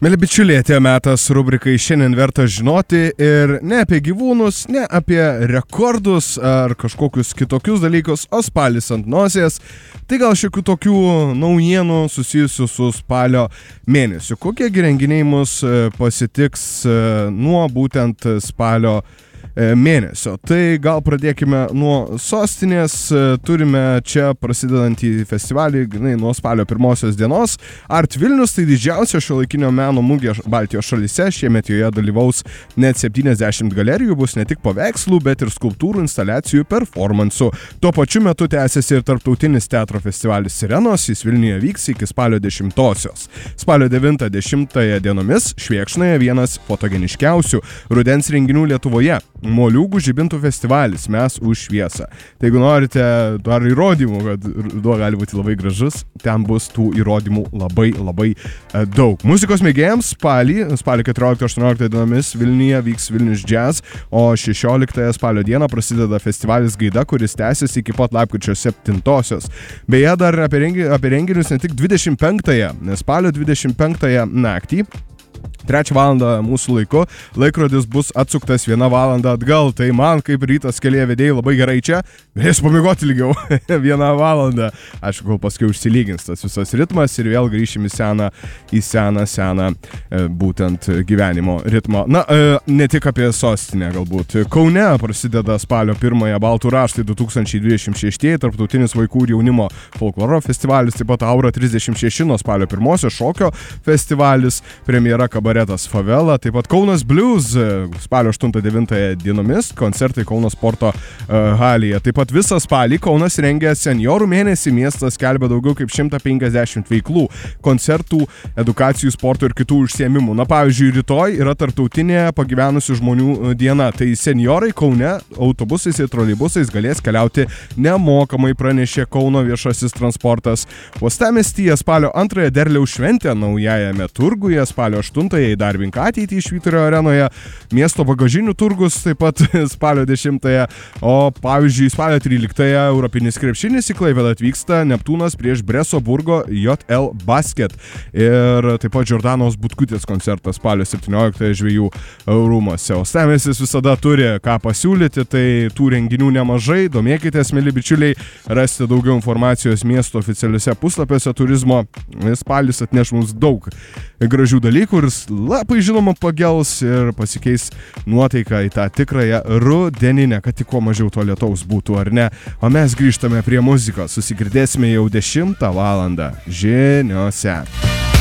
Mėly bičiuliai, atėjo metas rubrikai Šiandien verta žinoti ir ne apie gyvūnus, ne apie rekordus ar kažkokius kitokius dalykus, o spalis ant nosies. Tai gal šiokių tokių naujienų susijusių su spalio mėnesiu. Kokiegi renginiai mus pasitiks nuo būtent spalio mėnesio. Tai gal pradėkime nuo sostinės. Turime čia prasidedantį festivalį nuo spalio 1 dienos. Art Vilnius tai didžiausia šiuolaikinio meno mugė Baltijos šalyse. Šiemet joje dalyvaus net 70 galerijų, bus ne tik paveikslų, bet ir skulptūrų, instaliacijų, performansų. Tuo pačiu metu tęsiasi ir tarptautinis teatro festivalis Sirenos. Jis Vilniuje vyks iki spalio 10-osios. Spalio 9-10 dienomis Švėkšnoje vienas fotogeniškiausių rudens renginių Lietuvoje. Moliūgų žibintų festivalis Mes už šviesą. Tai jeigu norite dar įrodymų, kad ruduo gali būti labai gražus, ten bus tų įrodymų labai daug. Muzikos mėgėjams spalio 14-18 dienomis Vilniuje vyks Vilnius Jazz, o 16 spalio dieną prasideda festivalis Gaida, kuris tęsiasi iki pat lapkričio 7-osios. Beje, dar apie renginius ne tik 25-ąją, nes spalio 25-ąją naktį 3 valandą mūsų laiku laikrodis bus atsuktas 1 valandą atgal, tai man kaip rytas kelyje vedėjai labai gerai čia, galėsiu pamiegoti ilgiau 1 valandą. Aišku, kol paskui užsilygins tas visas ritmas ir vėl grįšim į seną būtent gyvenimo ritmą. Na, ne tik apie sostinę galbūt. Kaune prasideda spalio 1-ąją Baltų raštai 2026 tarptautinis vaikų ir jaunimo folkloro festivalis, taip pat Aura 36 nuo spalio 1-osios šokio festivalis, premjera kabaretas Favela, taip pat Kaunas Blues spalio 8-9 dienomis, koncertai Kauno sporto halėje. Taip pat visą spalį Kaunas rengia seniorų mėnesį, miestas skelbia daugiau kaip 150 veiklų, koncertų, edukacijų, sporto ir kitų užsiėmimų. Na, pavyzdžiui, rytoj yra tarptautinė pagyvenusių žmonių diena, tai seniorai Kaune autobusais ir troleibusais galės keliauti nemokamai, pranešė Kauno viešasis transportas. Uostamiestyje spalio 2 derliaus šventė naujajame turguje, spalio 8 įdarbink ateitį Švyturio arenoje, miesto bagažinių turgus taip pat spalio 10, o pavyzdžiui spalio 13 europinis krepšinis į Klaipėdą atvyksta Neptūnas prieš Breso Burgo JL Basket ir taip pat Džordanos Butkutės koncertas spalio 17 žvejų rūmuose. Uostamiestis visada turi ką pasiūlyti, tai tų renginių nemažai, domėkitės, mėly bičiuliai, rasite daugiau informacijos miesto oficialiuose puslapiuose turizmo. Spalis atneš mums daug gražių dalykų ir labai žinoma pagels ir pasikeis nuotaika į tą tikrąją rudeninę, kad tik kuo mažiau to lietaus būtų, ar ne. O mes grįžtame prie muzikos, susigirdėsime jau 10 valandą žiniose.